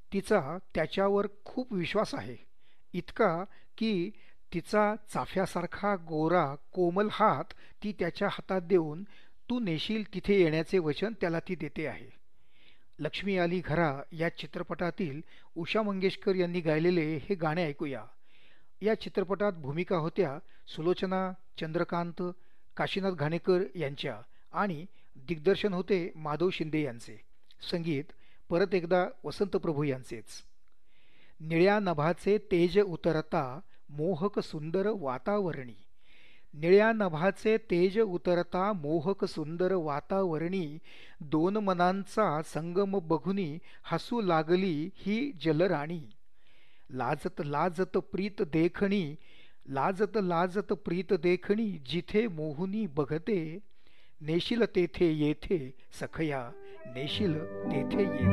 तिचा त्याच्यावर खूप विश्वास आहे, इतका की तिचा चाफ्यासारखा गोरा कोमल हात ती त्याच्या हातात देऊन तू नेशील तिथे येण्याचे वचन त्याला ती देते आहे. लक्ष्मी आली घरा या चित्रपटातील उषा मंगेशकर यांनी गायलेले हे गाणे ऐकूया. या चित्रपटात भूमिका होत्या सुलोचना, चंद्रकांत, काशीनाथ घाणेकर यांच्या आणि दिग्दर्शन होते माधव शिंदे यांचे. संगीत परत एकदा वसंत प्रभू यांचेच. निळ्या नभाचे तेज उतरता मोहक सुंदर वातावरणी. निळ्या नभाचे तेज उतरता मोहक सुंदर वातावरणी, दोन मनांचा संगम बघुनी हसू लागली ही जलराणी. लाजत लाजत प्रीत देखणी, लाजत लाजत प्रीत देखणी, जिथे मोहुनी बघते, नेशील तेथे येथे सखया, नेशील तेथे येथे.